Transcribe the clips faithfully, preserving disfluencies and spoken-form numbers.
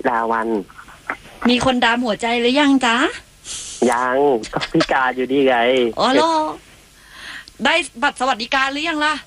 ลาวันมีคนดามหัวใจหรือยังจ๊ะยังก็พิการอยู่ดีไงอ๋อเหรอได้บัตรสวัสดิการหรือยังล่ะ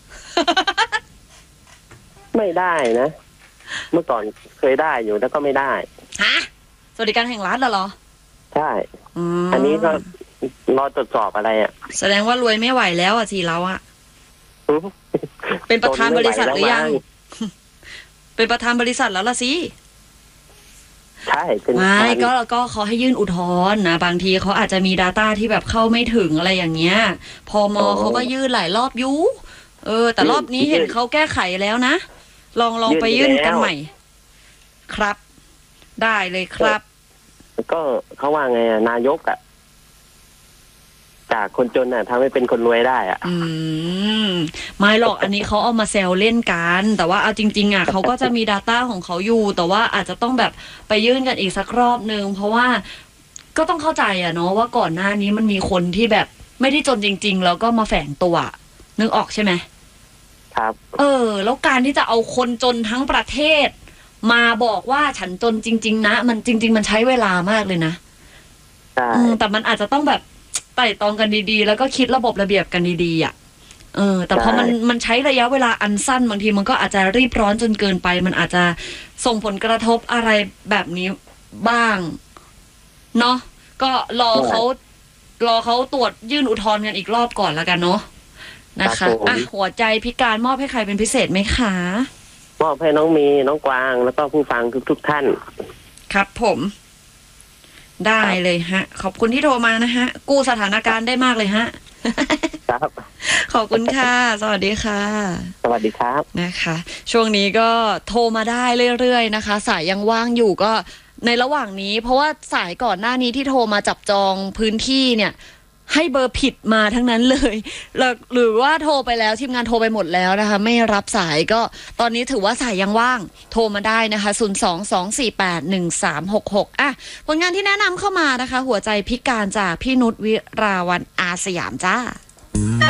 ไม่ได้นะเมื่อก่อนเคยได้อยู่แล้วก็ไม่ได้ฮะสวัสดิการแห่งรัฐเหรอใช่อันนี้ก็รอตรวจสอบอะไรอ่ะแสดงว่ารวยไม่ไหวแล้วอ่ะสิเราอ่ะเป็นประธานบริษัทหรือยังเป็นประธานบริษัทแล้วล่ะสิใช่เป็นไม่ก็ก็เขาให้ยื่นอุทธรณ์นะบางทีเขาอาจจะมี data ที่แบบเข้าไม่ถึงอะไรอย่างเงี้ยพมเขาก็ยื่นหลายรอบยุเออแต่รอบนี้เห็นเขาแก้ไขแล้วนะลองลองไปยื่นกันใหม่ครับได้เลยครับก็เขาว่าไงนายกอ่ะจากคนจนอ่ะทำให้เป็นคนรวยได้อ่ะอืมไม่หรอกอันนี้เขาเอามาแซวเล่นกันแต่ว่าเอาจริงๆอ่ะเขาก็จะมี data ของเขาอยู่แต่ว่าอาจจะต้องแบบไปยื่นกันอีกสักรอบนึงเพราะว่าก็ต้องเข้าใจอ่ะเนาะว่าก่อนหน้านี้มันมีคนที่แบบไม่ได้จนจริงๆแล้วก็มาแฝงตัวนึกออกใช่ไหมครับเออแล้วการที่จะเอาคนจนทั้งประเทศมาบอกว่าฉันจนจริงๆนะมันจริงๆมันใช้เวลามากเลยนะใช่แต่มันอาจจะต้องแบบไต่ตองกันดีๆแล้วก็คิดระบบระเบียบกันดีๆอ่ะเออแต่พอมันมันใช้ระยะเวลาอันสั้นบางทีมันก็อาจจะรีบร้อนจนเกินไปมันอาจจะส่งผลกระทบอะไรแบบนี้บ้างเนาะก็รอเขารอเขาตรวจยื่นอุทธรณ์กันอีกรอบก่อนแล้วกันเนาะนะคะอ่ะหัวใจพิการมอบให้ใครเป็นพิเศษไหมคะมอบให้น้องมีน้องกวางแล้วก็ผู้ฟังทุกๆท่านครับผมได้เลยฮะขอบคุณที่โทรมานะฮะกู้สถานการณ์ได้มากเลยฮะครับขอบคุณค่ะสวัสดีค่ะสวัสดีครับนะคะช่วงนี้ก็โทรมาได้เรื่อยๆนะคะสายยังว่างอยู่ก็ในระหว่างนี้เพราะว่าสายก่อนหน้านี้ที่โทรมาจับจองพื้นที่เนี่ยให้เบอร์ผิดมาทั้งนั้นเลยหรือว่าโทรไปแล้วทีมงานโทรไปหมดแล้วนะคะไม่รับสายก็ตอนนี้ถือว่าสายยังว่างโทรมาได้นะคะศูนย์ สอง สอง สี่ แปด หนึ่ง สาม หก หกอ่ะผลงานที่แนะนำเข้ามานะคะหัวใจพิการจากพี่นุชวิราวันอาสยามจ้า